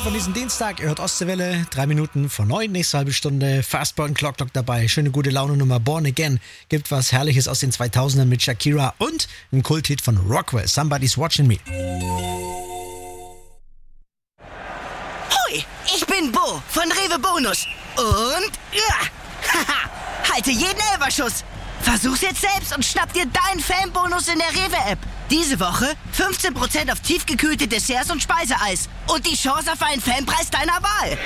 von diesem Dienstag. Ihr hört Ostseewelle, 3 Minuten vor 9, nächste halbe Stunde Fastball und Clock Talk dabei. Schöne gute Laune Nummer Born Again. Gibt was Herrliches aus den 2000ern mit Shakira und ein Kulthit von Rockwell, Somebody's Watching Me. Hoi, ich bin Bo von Rewe Bonus. Und halte jeden Elferschuss. Versuch's jetzt selbst und schnapp dir deinen Fanbonus in der Rewe-App. Diese Woche 15% auf tiefgekühlte Desserts und Speiseeis. Und die Chance auf einen Fanpreis deiner Wahl.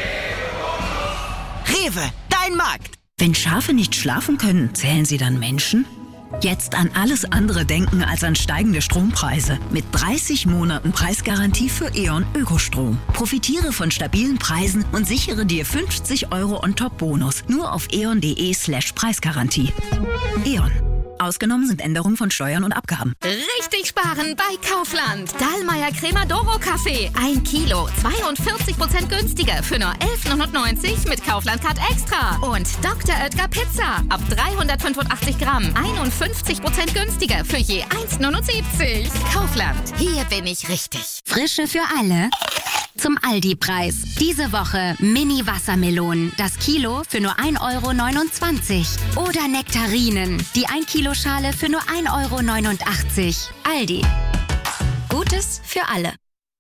Rewe, dein Markt. Wenn Schafe nicht schlafen können, zählen sie dann Menschen? Jetzt an alles andere denken als an steigende Strompreise. Mit 30 Monaten Preisgarantie für E.ON Ökostrom. Profitiere von stabilen Preisen und sichere dir 50 € on-top-Bonus. Nur auf eon.de/Preisgarantie. E.ON. Ausgenommen sind Änderungen von Steuern und Abgaben. Richtig sparen bei Kaufland. Dallmayr Crema Doro Kaffee. 1 Kilo, 42% günstiger für nur 11,99 mit Kaufland Card Extra. Und Dr. Oetker Pizza. Ab 385 Gramm. 51% günstiger für je 1,79. Kaufland. Hier bin ich richtig. Frische für alle. Zum Aldi-Preis. Diese Woche Mini-Wassermelonen. Das Kilo für nur 1,29 €. Oder Nektarinen. Die 1 Kilo Schale für nur 1,89 €. Aldi. Gutes für alle.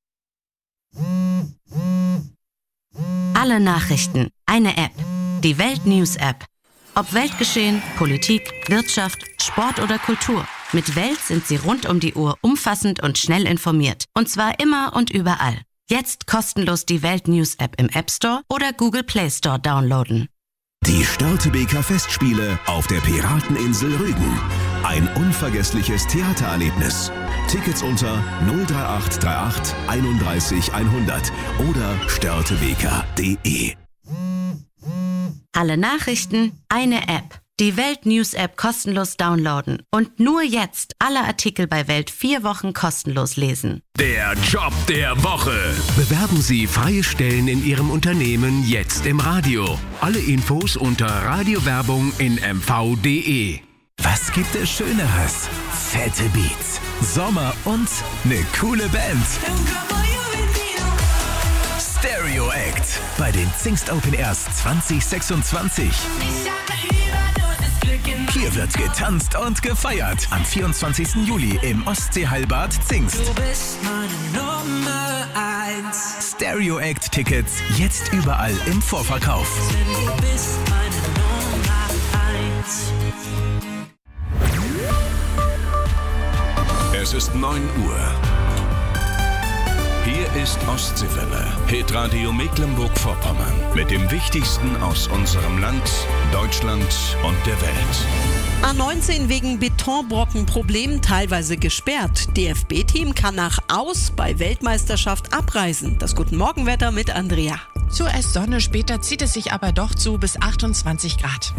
Alle Nachrichten. Eine App. Die Welt News App. Ob Weltgeschehen, Politik, Wirtschaft, Sport oder Kultur. Mit Welt sind Sie rund um die Uhr umfassend und schnell informiert. Und zwar immer und überall. Jetzt kostenlos die Welt News App im App Store oder Google Play Store downloaden. Die Störtebeker Festspiele auf der Pirateninsel Rügen. Ein unvergessliches Theatererlebnis. Tickets unter 03838 31 100 oder störtebeker.de. Alle Nachrichten, eine App. Die Welt News App kostenlos downloaden. Und nur jetzt alle Artikel bei Welt 4 Wochen kostenlos lesen. Der Job der Woche. Bewerben Sie freie Stellen in Ihrem Unternehmen jetzt im Radio. Alle Infos unter Radiowerbung in mv.de. Was gibt es Schöneres? Fette Beats, Sommer und eine coole Band. Stereo Act bei den Zingst Open Airs 2026. Hier wird getanzt und gefeiert. Am 24. Juli im Ostseeheilbad Zingst. Stereo Act Tickets jetzt überall im Vorverkauf. Es ist 9 Uhr. Hier ist Ostseewelle, Hitradio Mecklenburg-Vorpommern. Mit dem Wichtigsten aus unserem Land, Deutschland und der Welt. A19 wegen Betonbrockenproblemen teilweise gesperrt. DFB-Team kann nach Aus bei Weltmeisterschaft abreisen. Das Guten-Morgen-Wetter mit Andrea. Zuerst Sonne, später zieht es sich aber doch zu bis 28 Grad.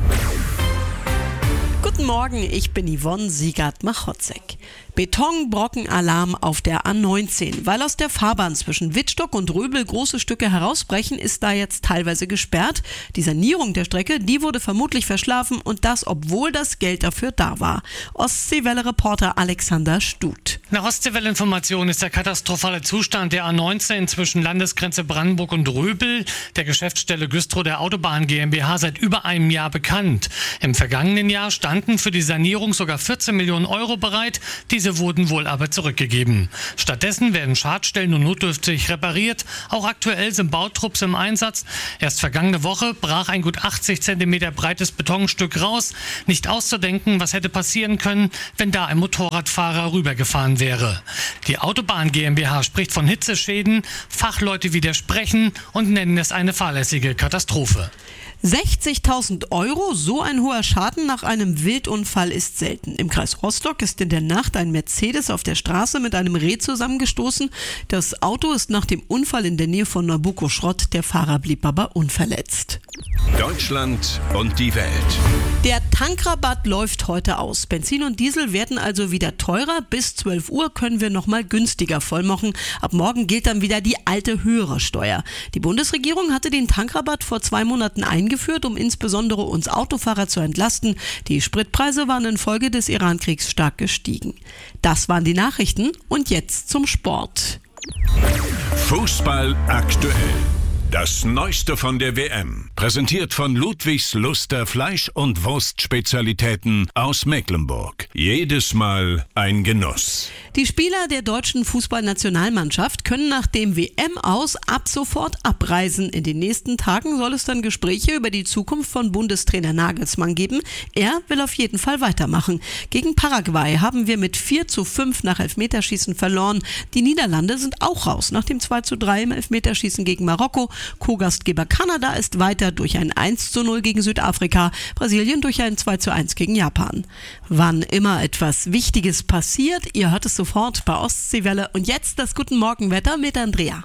Guten Morgen, ich bin Yvonne Siegert-Machotzek. Betonbrockenalarm auf der A19. Weil aus der Fahrbahn zwischen Wittstock und Röbel große Stücke herausbrechen, ist da jetzt teilweise gesperrt. Die Sanierung der Strecke, die wurde vermutlich verschlafen und das, obwohl das Geld dafür da war. Ostseewelle-Reporter Alexander Stut. Nach Ostseewelle-Information ist der katastrophale Zustand der A19 zwischen Landesgrenze Brandenburg und Röbel, der Geschäftsstelle Güstrow der Autobahn GmbH, seit über einem Jahr bekannt. Im vergangenen Jahr standen für die Sanierung sogar 14 Millionen € bereit. Diese wurden wohl aber zurückgegeben. Stattdessen werden Schadstellen nur notdürftig repariert. Auch aktuell sind Bautrupps im Einsatz. Erst vergangene Woche brach ein gut 80 cm breites Betonstück raus. Nicht auszudenken, was hätte passieren können, wenn da ein Motorradfahrer rübergefahren wäre. Die Autobahn GmbH spricht von Hitzeschäden. Fachleute widersprechen und nennen es eine fahrlässige Katastrophe. 60.000 €, so ein hoher Schaden nach einem Wildunfall ist selten. Im Kreis Rostock ist in der Nacht ein Mercedes auf der Straße mit einem Reh zusammengestoßen. Das Auto ist nach dem Unfall in der Nähe von Nabucco Schrott. Der Fahrer blieb aber unverletzt. Deutschland und die Welt. Der Tankrabatt läuft heute aus. Benzin und Diesel werden also wieder teurer. Bis 12 Uhr können wir nochmal günstiger vollmachen. Ab morgen gilt dann wieder die alte höhere Steuer. Die Bundesregierung hatte den Tankrabatt vor 2 Monaten eingeführt, um insbesondere uns Autofahrer zu entlasten. Die Spritpreise waren infolge des Irankriegs stark gestiegen. Das waren die Nachrichten und jetzt zum Sport. Fußball aktuell. Das Neueste von der WM. Präsentiert von Ludwigs Luster Fleisch- und Wurstspezialitäten aus Mecklenburg. Jedes Mal ein Genuss. Die Spieler der deutschen Fußballnationalmannschaft können nach dem WM-Aus ab sofort abreisen. In den nächsten Tagen soll es dann Gespräche über die Zukunft von Bundestrainer Nagelsmann geben. Er will auf jeden Fall weitermachen. Gegen Paraguay haben wir mit 4:5 nach Elfmeterschießen verloren. Die Niederlande sind auch raus nach dem 2:3 im Elfmeterschießen gegen Marokko. Co-Gastgeber Kanada ist weiter durch ein 1:0 gegen Südafrika, Brasilien durch ein 2:1 gegen Japan. Wann immer etwas Wichtiges passiert, ihr hört es sofort bei Ostseewelle. Und jetzt das Guten Morgenwetter mit Andrea.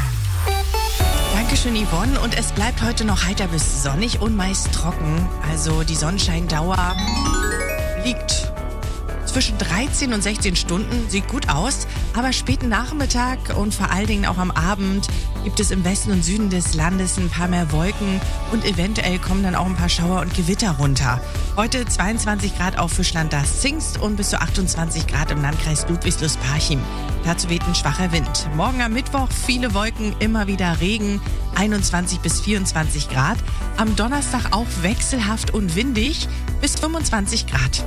Dankeschön, Yvonne. Und es bleibt heute noch heiter bis sonnig und meist trocken. Also die Sonnenscheindauer liegt zwischen 13 und 16 Stunden, sieht gut aus, aber späten Nachmittag und vor allen Dingen auch am Abend gibt es im Westen und Süden des Landes ein paar mehr Wolken und eventuell kommen dann auch ein paar Schauer und Gewitter runter. Heute 22 Grad auf Fischland das Zingst und bis zu 28 Grad im Landkreis Ludwigslust-Parchim. Dazu weht ein schwacher Wind. Morgen am Mittwoch viele Wolken, immer wieder Regen, 21 bis 24 Grad. Am Donnerstag auch wechselhaft und windig bis 25 Grad.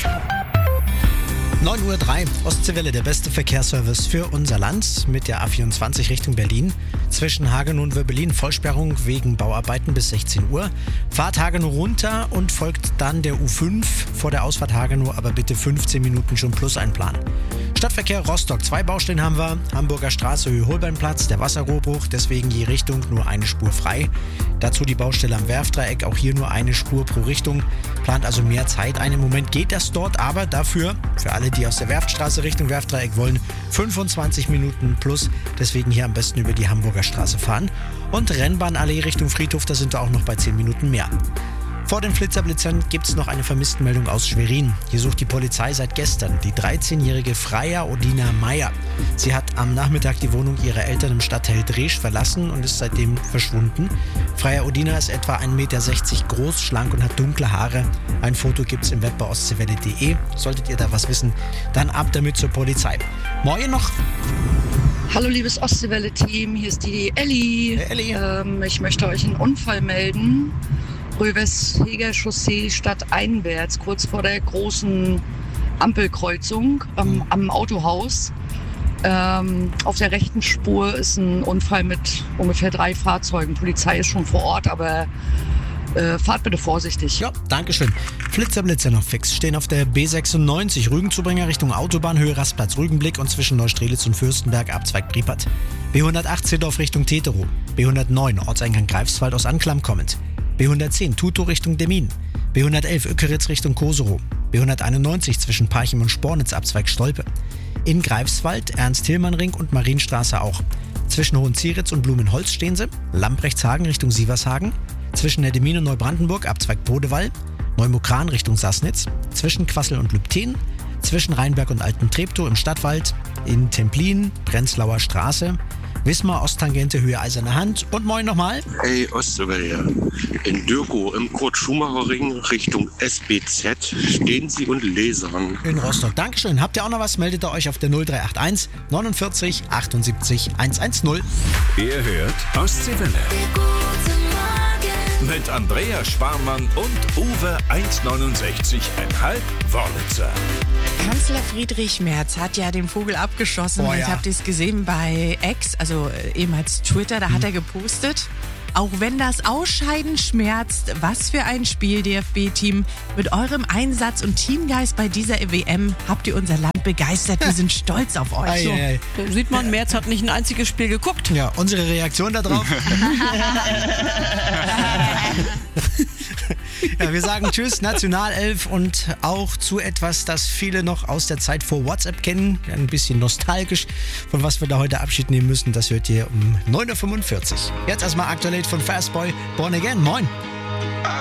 9:03 Uhr, Ostseewelle, der beste Verkehrsservice für unser Land mit der A24 Richtung Berlin. Zwischen Hagenow und Wöbbelin Vollsperrung wegen Bauarbeiten bis 16 Uhr. Fahrt Hagenow runter und folgt dann der U5 vor der Ausfahrt Hagenow, aber bitte 15 Minuten schon plus einplanen. Stadtverkehr Rostock, 2 Baustellen haben wir. Hamburger Straße, Höhe-Holbeinplatz, der Wasserrohrbruch, deswegen je Richtung nur eine Spur frei. Dazu die Baustelle am Werfdreieck, auch hier nur eine Spur pro Richtung. Plant also mehr Zeit ein. Im Moment geht das dort, aber dafür, für alle, die aus der Werftstraße Richtung Werfdreieck wollen, 25 Minuten plus. Deswegen hier am besten über die Hamburger Straße fahren. Und Rennbahnallee Richtung Friedhof, da sind wir auch noch bei 10 Minuten mehr. Vor den Flitzerblitzern gibt es noch eine Vermisstenmeldung aus Schwerin. Hier sucht die Polizei seit gestern die 13-jährige Freya Odina Meyer. Sie hat am Nachmittag die Wohnung ihrer Eltern im Stadtteil Dresch verlassen und ist seitdem verschwunden. Freya Odina ist etwa 1,60 Meter groß, schlank und hat dunkle Haare. Ein Foto gibt's im Web bei ostseewelle.de. Solltet ihr da was wissen, dann ab damit zur Polizei. Morgen noch. Hallo liebes Ostseewelle-Team, hier ist die Elli. Hey, Elli. Ich möchte euch einen Unfall melden. Röwes-Heger Chaussee stadteinwärts, kurz vor der großen Ampelkreuzung am Autohaus. Auf der rechten Spur ist ein Unfall mit ungefähr 3 Fahrzeugen. Polizei ist schon vor Ort, aber fahrt bitte vorsichtig. Ja, dankeschön. Flitzerblitzer noch fix. Stehen auf der B96 Rügenzubringer Richtung Autobahn, Höhe Rastplatz Rügenblick und zwischen Neustrelitz und Fürstenberg Abzweig Priepert. B108 Zehdorf Richtung Teterow. B109 Ortseingang Greifswald aus Anklam kommend. B110 Tutow Richtung Demmin. B111 Ökeritz Richtung Koserow. B191 zwischen Parchim und Spornitz Abzweig Stolpe. In Greifswald Ernst-Hillmann-Ring und Marienstraße auch. Zwischen Hohenzieritz und Blumenholz stehen sie. Lamprechthagen Richtung Sievershagen. Zwischen der Demmin und Neubrandenburg Abzweig Bodewall. Neumukran Richtung Sassnitz. Zwischen Quassel und Lübten. Zwischen Rheinberg und Alten-Treptow im Stadtwald. In Templin, Prenzlauer Straße. Wismar, Osttangente, Höhe Eiserne Hand. Und moin nochmal. Hey, Ostseewelle. In Dürkow im Kurt-Schumacher-Ring Richtung SBZ stehen Sie und lasern. In Rostock. Dankeschön. Habt ihr auch noch was? Meldet ihr euch auf der 0381 49 78 110. Ihr hört Ostseewelle. Mit Andrea Sparmann und Uwe 1,69,5 Wörlitzer. Kanzler Friedrich Merz hat ja den Vogel abgeschossen. Oh, ja. Jetzt habt ihr es gesehen bei X, also ehemals Twitter, da hat er gepostet. Auch wenn das Ausscheiden schmerzt, was für ein Spiel, DFB-Team. Mit eurem Einsatz und Teamgeist bei dieser WM habt ihr unser Land begeistert. Wir sind stolz auf euch. Da sieht man, Merz hat nicht ein einziges Spiel geguckt. Ja, unsere Reaktion darauf. Ja, wir sagen Tschüss, Nationalelf und auch zu etwas, das viele noch aus der Zeit vor WhatsApp kennen. Ein bisschen nostalgisch, von was wir da heute Abschied nehmen müssen. Das hört ihr um 9:45 Uhr. Jetzt erstmal aktuell von Fastboy, Born Again. Moin.